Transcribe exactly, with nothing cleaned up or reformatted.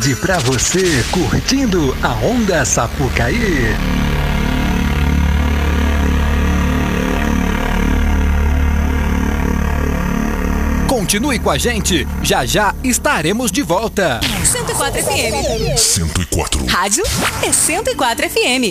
tarde pra você, curtindo a Onda Sapucaí. Continue com a gente, já já estaremos de volta. cento e quatro F M. cento e quatro. Rádio é cento e quatro F M.